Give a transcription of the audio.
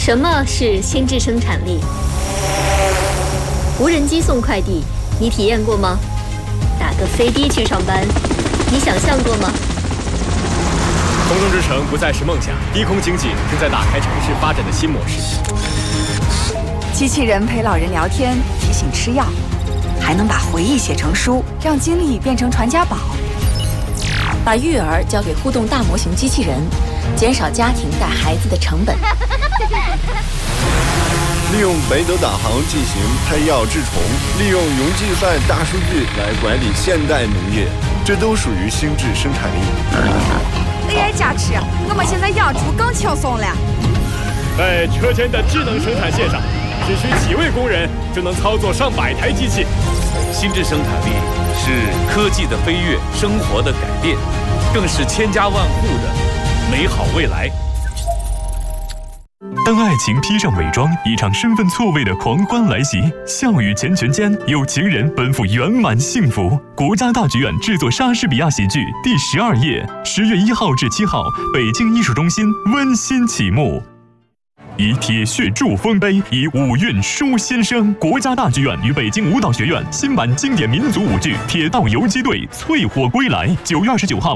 什么是心智生产力？无人机送快递，你体验过吗？打个飞的去上班，你想象过吗？ 空中之城不再是梦想，低空经济正在打开城市发展的新模式。 机器人陪老人聊天，提醒吃药，还能把回忆写成书，让经历变成传家宝。 把育儿交给互动大模型机器人，减少家庭带孩子的成本。 利用北斗导航进行拍药治虫，利用云计算大数据来管理现代农业，这都属于心智生产力。 AI 加持，我们现在养猪更轻松了。 在车间的智能生产线上，只需几位工人就能操作上百台机器。 心智生产力是科技的飞跃，生活的改变，更是千家万户的美好未来。 当爱情披上伪装，一场身份错位的狂欢来袭，笑语缱绻间，有情人奔赴圆满幸福。国家大剧院制作莎士比亚喜剧《第12夜》，10月1号至7号，北京艺术中心温馨启幕。以铁血铸丰碑，以五韵书新生。国家大剧院与北京舞蹈学院新版经典民族舞剧《铁道游击队》淬火归来，9月29号